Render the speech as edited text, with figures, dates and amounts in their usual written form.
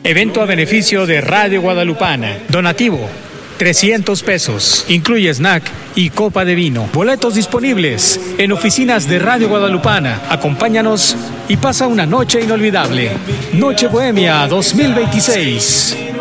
Evento a beneficio de Radio Guadalupana. Donativo, 300 pesos. Incluye snack y copa de vino. Boletos disponibles en oficinas de Radio Guadalupana. Acompáñanos y pasa una noche inolvidable. Noche Bohemia 2026.